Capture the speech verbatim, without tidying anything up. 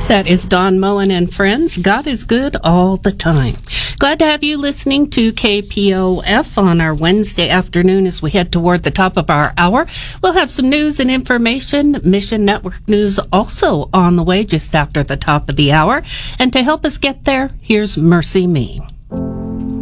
That is Don Moen and friends. God is good all the time. Glad to have you listening to K P O F on our Wednesday afternoon as we head toward the top of our hour. We'll have some news and information, Mission Network news also on the way just after the top of the hour. And to help us get there, here's Mercy Me.